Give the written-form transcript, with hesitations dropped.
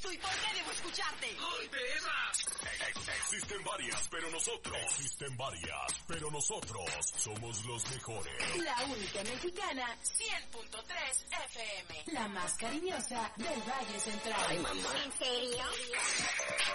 tú y por qué debo escucharte? ¡Ay, de esas! Existen varias, pero nosotros somos los mejores. La única mexicana, 100.3 FM. La más cariñosa del Valle Central. Ay, mamá. ¿En serio?